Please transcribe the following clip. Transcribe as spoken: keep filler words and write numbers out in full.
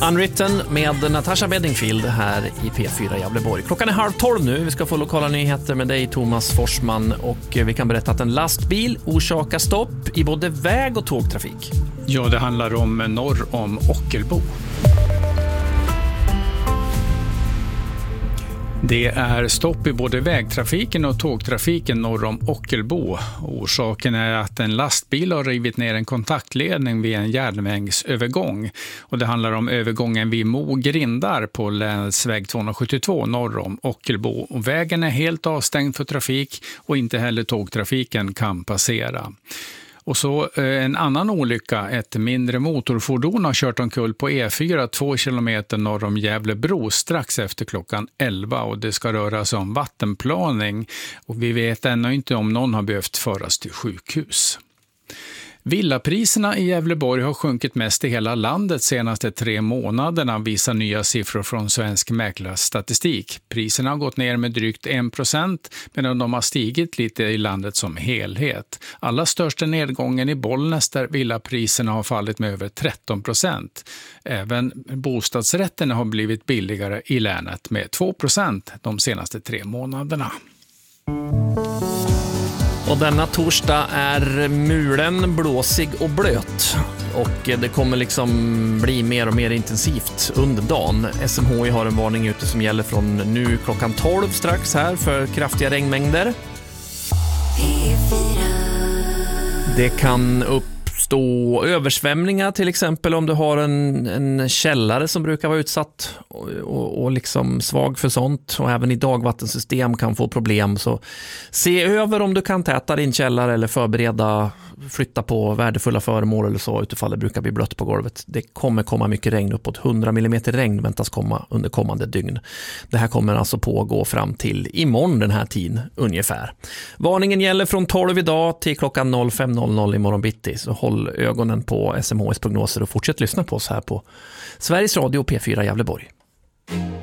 Unwritten med Natasha Bedingfield här i P fyra Gävleborg. Klockan är halv tolv nu. Vi ska få lokala nyheter med dig, Thomas Forsman. Och vi kan berätta att en lastbil orsakar stopp i både väg- och tågtrafik. Ja, det handlar om norr om Ockelbo. Det är stopp i både vägtrafiken och tågtrafiken norr om Ockelbo. Orsaken är att en lastbil har rivit ner en kontaktledning vid en järnvägsövergång. Och det handlar om övergången vid Mo-Grindar på länsväg tvåhundrasjuttiotvå norr om Ockelbo. Och vägen är helt avstängd för trafik och inte heller tågtrafiken kan passera. Och så en annan olycka, ett mindre motorfordon har kört omkull på E fyra två kilometer norr om Gävlebro strax efter klockan elva och det ska röra sig om vattenplaning och vi vet ännu inte om någon har behövt föras till sjukhus. Villapriserna i Gävleborg har sjunkit mest i hela landet senaste tre månaderna, visar nya siffror från Svensk Mäklarstatistik. Priserna har gått ner med drygt en procent medan de har stigit lite i landet som helhet. Allra största nedgången i Bollnäs där villapriserna har fallit med över tretton procent. Även bostadsrätterna har blivit billigare i länet med två procent de senaste tre månaderna. Och denna torsdag är mulen blåsig och blöt och det kommer liksom bli mer och mer intensivt under dagen. S M H I har en varning ute som gäller från nu klockan tolv strax här för kraftiga regnmängder. Det kan uppstå översvämningar till exempel om du har en, en källare som brukar vara utsatt och, och, och liksom svag för sånt och även i dagvattensystem kan få problem, så se över om du kan täta din källare eller förbereda flytta på värdefulla föremål eller så utifall det brukar bli blött på golvet. Det kommer komma mycket regn, uppåt hundra millimeter regn väntas komma under kommande dygn. Det här kommer alltså pågå fram till imorgon den här tiden ungefär. Varningen gäller från tolv idag till klockan fem imorgon bitti, så håll ögonen på S M H I:s prognoser och fortsätt lyssna på oss här på Sveriges Radio P fyra Gävleborg.